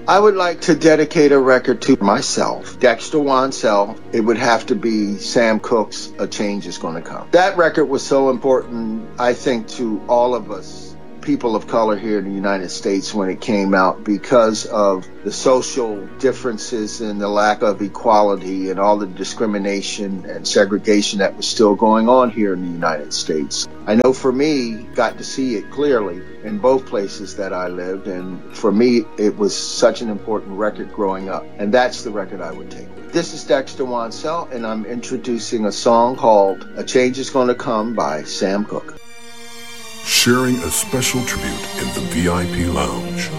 I would like to dedicate a record to myself, Dexter Wansell. It would have to be Sam Cooke's A Change Is Gonna Come. That record was so important, I think, to all of us, people of color here in the United States when it came out, because of the social differences and the lack of equality and all the discrimination and segregation that was still going on here in the United States. I know for me, got to see it clearly in both places that I lived, and for me, it was such an important record growing up, and that's the record I would take. This is Dexter Wansell, and I'm introducing a song called A Change Is Gonna Come by Sam Cooke. Sharing a special tribute in the VIP Lounge.